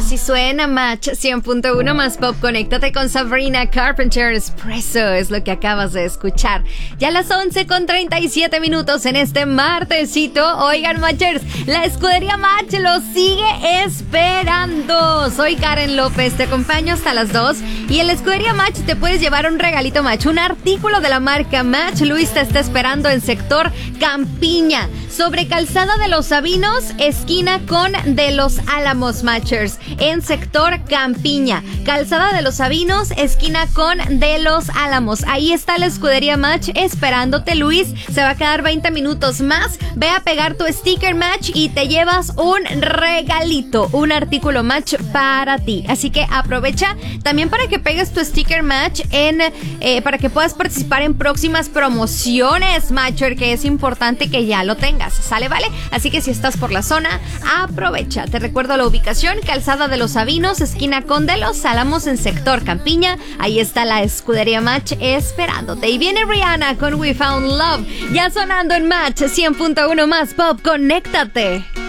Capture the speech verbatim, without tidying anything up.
Así suena Match cien punto uno más pop. Conéctate con Sabrina Carpenter. Espresso es lo que acabas de escuchar. Ya a las once con treinta y siete minutos en este martesito. Oigan, Matchers, la escudería Match lo sigue esperando. Soy Karen López, te acompaño hasta las dos. Y en la escudería Match te puedes llevar un regalito Match, un artículo de la marca Match. Luis te está esperando en sector Campiña, sobre Calzada de los Sabinos, esquina con de los Álamos, Matchers. En sector Campiña, Calzada de los Sabinos, esquina con de los Álamos. Ahí está la escudería Match esperándote, Luis. Se va a quedar veinte minutos más. Ve a pegar tu sticker Match y te llevas un regalito, un artículo Match para ti. Así que aprovecha también para que pegues tu sticker Match en eh, para que puedas participar en próximas promociones, Matcher, que es importante que ya lo tengas. ¿Sale? ¿Vale? Así que si estás por la zona, aprovecha. Te recuerdo la ubicación: Calzada de los Sabinos, esquina con de los Álamos, en sector Campiña. Ahí está la escudería Match esperándote. Y viene Rihanna con We Found Love, ya sonando en Match cien punto uno más pop. Conéctate.